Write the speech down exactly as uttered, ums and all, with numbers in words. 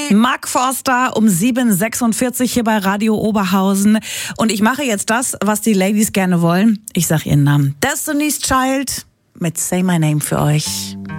Mark Forster um sieben Uhr sechsundvierzig hier bei Radio Oberhausen. Und ich mache jetzt das, was die Ladies gerne wollen. Ich sag ihren Namen. Destiny's Child mit Say My Name für euch.